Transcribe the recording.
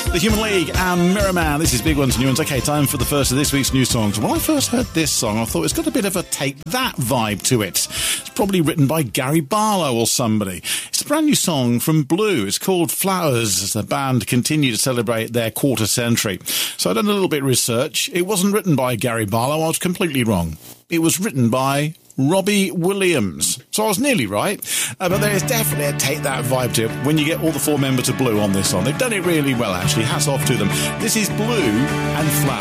The Human League and Mirror Man. This is Big Ones, New Ones. Okay, time for the first of this week's new songs. When I first heard this song, I thought it's got a bit of a Take That vibe to it. It's probably written by Gary Barlow or somebody. It's a brand new song from Blue. It's called Flowers, as the band continue to celebrate their quarter century. So I've done a little bit of research. It wasn't written by Gary Barlow. I was completely wrong. It was written by Robbie Williams. So I was nearly right. But there is definitely a Take That vibe to it when you get all the four members of Blue on this song. They've done it really well, actually. Hats off to them. This is Blue and Flowers.